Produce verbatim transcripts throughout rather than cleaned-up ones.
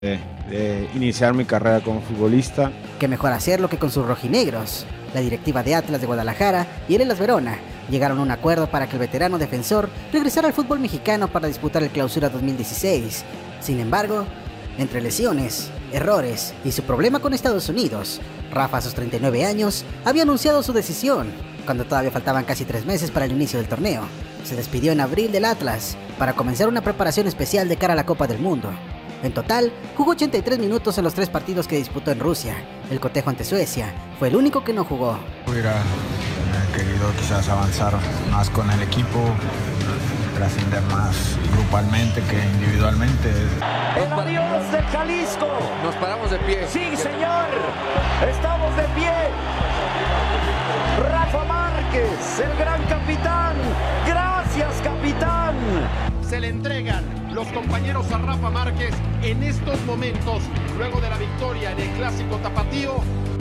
De, de iniciar mi carrera como futbolista. Qué mejor hacerlo que con sus rojinegros. La directiva de Atlas de Guadalajara y el Hellas Verona llegaron a un acuerdo para que el veterano defensor regresara al fútbol mexicano para disputar el Clausura dos mil dieciséis. Sin embargo, entre lesiones, errores y su problema con Estados Unidos, Rafa a sus treinta y nueve años había anunciado su decisión cuando todavía faltaban casi tres meses para el inicio del torneo. Se despidió en abril del Atlas para comenzar una preparación especial de cara a la Copa del Mundo. En total, jugó ochenta y tres minutos en los tres partidos que disputó en Rusia. El cotejo ante Suecia fue el único que no jugó. Hubiera eh, querido quizás avanzar más con el equipo, trascender más grupalmente que individualmente. El adiós del Jalisco. Nos paramos de pie. Sí, señor. Estamos de pie. Rafa Márquez, el gran capitán. Gracias, capitán. Se le entregan los compañeros a Rafa Márquez en estos momentos, luego de la victoria en el Clásico Tapatío.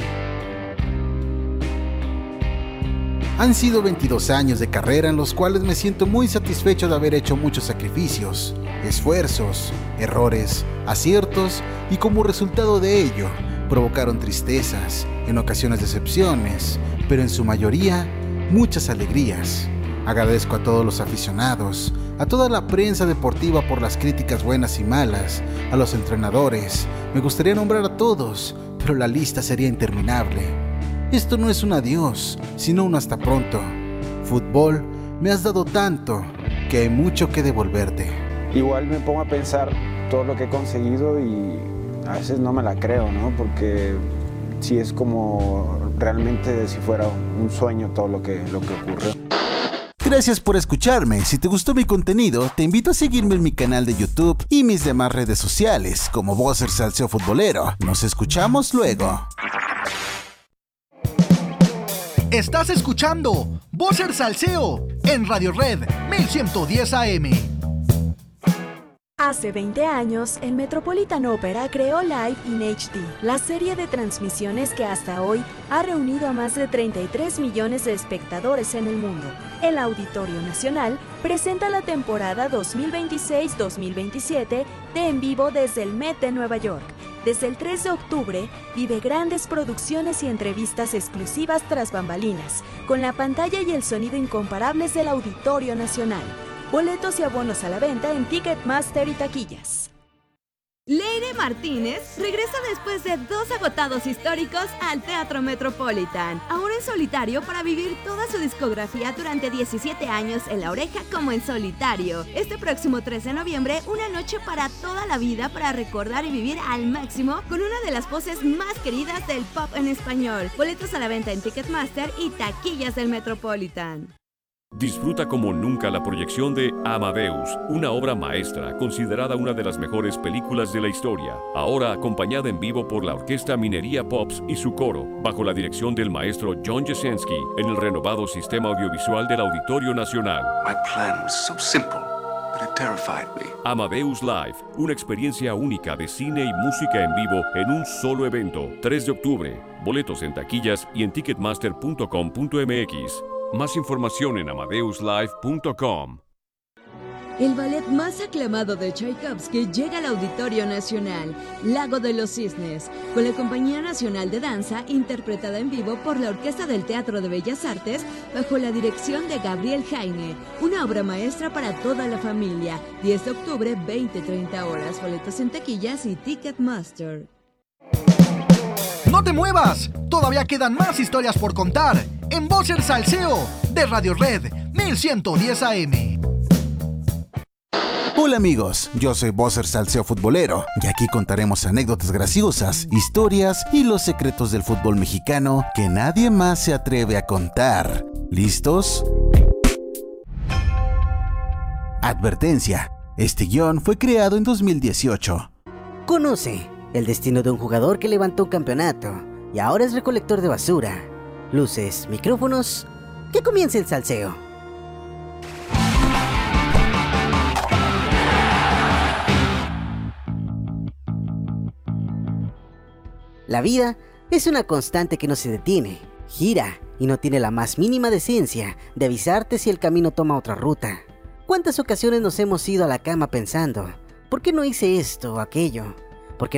Han sido veintidós años de carrera en los cuales me siento muy satisfecho de haber hecho muchos sacrificios, esfuerzos, errores, aciertos y como resultado de ello, provocaron tristezas, en ocasiones decepciones, pero en su mayoría, muchas alegrías. Agradezco a todos los aficionados, a toda la prensa deportiva por las críticas buenas y malas, a los entrenadores. Me gustaría nombrar a todos, pero la lista sería interminable. Esto no es un adiós, sino un hasta pronto. Fútbol, me has dado tanto que hay mucho que devolverte. Igual me pongo a pensar todo lo que he conseguido y a veces no me la creo, ¿no? Porque sí es como realmente si fuera un sueño todo lo que, lo que ocurrió. Gracias por escucharme. Si te gustó mi contenido, te invito a seguirme en mi canal de YouTube y mis demás redes sociales como Bosser Salseo Futbolero. Nos escuchamos luego. Estás escuchando Bosser Salseo en Radio Red mil ciento diez A M. Hace veinte años, el Metropolitan Opera creó Live in H D, la serie de transmisiones que hasta hoy ha reunido a más de treinta y tres millones de espectadores en el mundo. El Auditorio Nacional presenta la temporada dos mil veintiséis dos mil veintisiete de En Vivo desde el Met de Nueva York. Desde el tres de octubre, vive grandes producciones y entrevistas exclusivas tras bambalinas, con la pantalla y el sonido incomparables del Auditorio Nacional. Boletos y abonos a la venta en Ticketmaster y taquillas. Leire Martínez regresa después de dos agotados históricos al Teatro Metropolitan, ahora en solitario para vivir toda su discografía durante diecisiete años en La Oreja como en solitario. Este próximo tres de noviembre, una noche para toda la vida para recordar y vivir al máximo con una de las voces más queridas del pop en español. Boletos a la venta en Ticketmaster y taquillas del Metropolitan. Disfruta como nunca la proyección de Amadeus, una obra maestra considerada una de las mejores películas de la historia, ahora acompañada en vivo por la Orquesta Minería Pops y su coro, bajo la dirección del maestro John Jasenski, en el renovado sistema audiovisual del Auditorio Nacional. My plan was so simple, but it terrified me. Amadeus Live, una experiencia única de cine y música en vivo en un solo evento, tres de octubre. Boletos en taquillas y en ticketmaster punto com punto m x. Más información en amadeus live punto com. El ballet más aclamado de Tchaikovsky llega al Auditorio Nacional, Lago de los Cisnes, con la Compañía Nacional de Danza, interpretada en vivo por la Orquesta del Teatro de Bellas Artes, bajo la dirección de Gabriel Jaime. Una obra maestra para toda la familia. diez de octubre, veinte a treinta horas. Boletos en taquillas y Ticketmaster. ¡No te muevas! Todavía quedan más historias por contar en Bosser Salseo de Radio Red mil ciento diez A M. Hola amigos, yo soy Bosser Salseo Futbolero y aquí contaremos anécdotas graciosas, historias y los secretos del fútbol mexicano que nadie más se atreve a contar. ¿Listos? Advertencia: este guión fue creado en dos mil dieciocho. Conoce el destino de un jugador que levantó un campeonato y ahora es recolector de basura. Luces, micrófonos, que comience el salseo. La vida es una constante que no se detiene, gira y no tiene la más mínima decencia de avisarte si el camino toma otra ruta. ¿Cuántas ocasiones nos hemos ido a la cama pensando, ¿por qué no hice esto o aquello?